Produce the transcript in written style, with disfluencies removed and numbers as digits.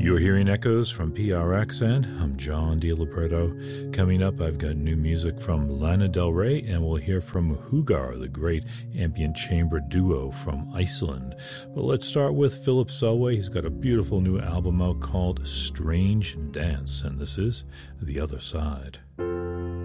You're hearing echoes from PRX, and I'm John DiLopreto. Coming up, I've got new music from Lana Del Rey, and we'll hear from Hugar, the great ambient chamber duo from Iceland. But let's start with Philip Selway. He's got a beautiful new album out called Strange Dance, and this is The Other Side.